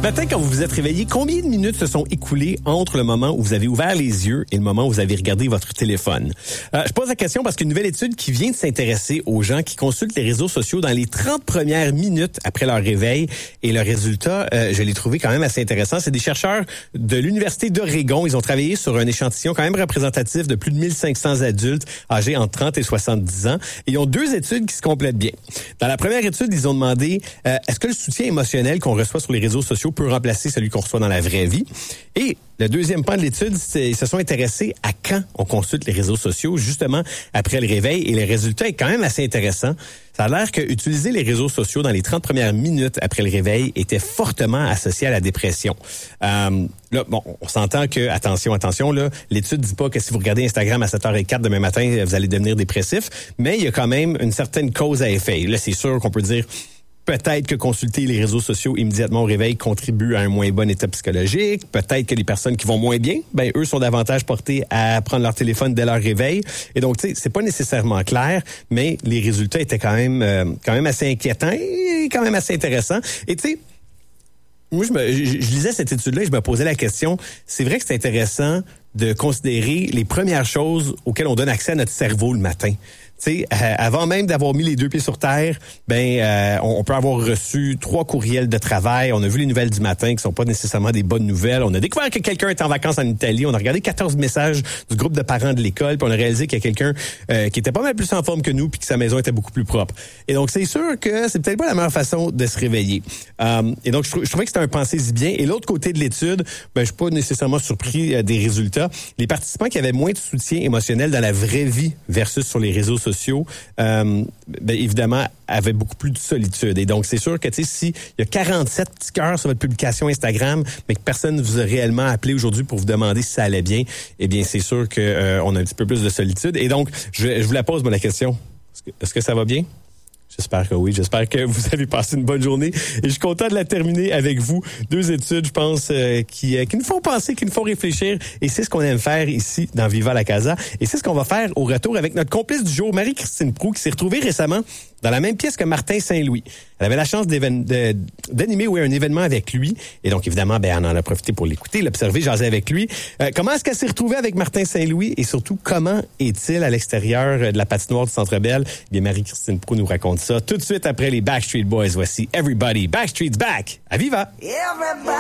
Ce matin, quand vous vous êtes réveillé, combien de minutes se sont écoulées entre le moment où vous avez ouvert les yeux et le moment où vous avez regardé votre téléphone? Je pose la question parce qu'une nouvelle étude qui vient de s'intéresser aux gens qui consultent les réseaux sociaux dans les 30 premières minutes après leur réveil. Et le résultat, je l'ai trouvé quand même assez intéressant. C'est des chercheurs de l'Université d'Oregon. Ils ont travaillé sur un échantillon quand même représentatif de plus de 1500 adultes âgés entre 30 et 70 ans. Et ils ont deux études qui se complètent bien. Dans la première étude, ils ont demandé est-ce que le soutien émotionnel qu'on reçoit sur les réseaux sociaux peut remplacer celui qu'on reçoit dans la vraie vie? Et le deuxième pan de l'étude, ils se sont intéressés à quand on consulte les réseaux sociaux, justement après le réveil. Et le résultat est quand même assez intéressant. Ça a l'air que utiliser les réseaux sociaux dans les 30 premières minutes après le réveil était fortement associé à la dépression. Là, bon, on s'entend que, attention, là, l'étude dit pas que si vous regardez Instagram à 7h04 demain matin, vous allez devenir dépressif, mais il y a quand même une certaine cause à effet. Là, c'est sûr qu'on peut dire peut-être que consulter les réseaux sociaux immédiatement au réveil contribue à un moins bon état psychologique. Peut-être que les personnes qui vont moins bien, eux sont davantage portés à prendre leur téléphone dès leur réveil. Et donc, tu sais, c'est pas nécessairement clair, mais les résultats étaient quand même assez inquiétants et quand même assez intéressants. Et tu sais, moi, je lisais cette étude-là et je me posais la question, c'est vrai que c'est intéressant de considérer les premières choses auxquelles on donne accès à notre cerveau le matin. Tu sais, avant même d'avoir mis les deux pieds sur terre, on peut avoir reçu 3 courriels de travail. On a vu les nouvelles du matin qui sont pas nécessairement des bonnes nouvelles. On a découvert que quelqu'un est en vacances en Italie. On a regardé 14 messages du groupe de parents de l'école, puis on a réalisé qu'il y a quelqu'un qui était pas mal plus en forme que nous, puis que sa maison était beaucoup plus propre. Et donc, c'est sûr que c'est peut-être pas la meilleure façon de se réveiller. Et donc, je trouvais que c'était un pensez-y bien. Et l'autre côté de l'étude, je suis pas nécessairement surpris des résultats. Les participants qui avaient moins de soutien émotionnel dans la vraie vie versus sur les réseaux sociaux, évidemment, avaient beaucoup plus de solitude. Et donc, c'est sûr que, tu sais, s'il y a 47 petits cœurs sur votre publication Instagram, mais que personne ne vous a réellement appelé aujourd'hui pour vous demander si ça allait bien, eh bien, c'est sûr que on a un petit peu plus de solitude. Et donc, je vous la pose, moi, la question. Est-ce que ça va bien? J'espère que oui. J'espère que vous avez passé une bonne journée. Et je suis content de la terminer avec vous. 2 études, je pense, qui nous font penser, qui nous font réfléchir. Et c'est ce qu'on aime faire ici dans Viva la Casa. Et c'est ce qu'on va faire au retour avec notre complice du jour, Marie-Christine Proulx, qui s'est retrouvée récemment dans la même pièce que Martin Saint-Louis. Elle avait la chance d'animer un événement avec lui. Et donc, évidemment, on en a profité pour l'écouter, l'observer, jaser avec lui. Comment est-ce qu'elle s'est retrouvée avec Martin Saint-Louis? Et surtout, comment est-il à l'extérieur de la patinoire du Centre Bell? Bien, Marie-Christine Proulx nous raconte ça tout de suite après les Backstreet Boys. Voici Everybody. Backstreet's back. À Viva! Everybody.